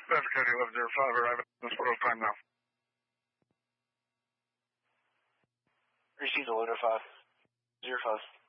That's Cody 1105, arriving at this photo time now. Received 1105. 05.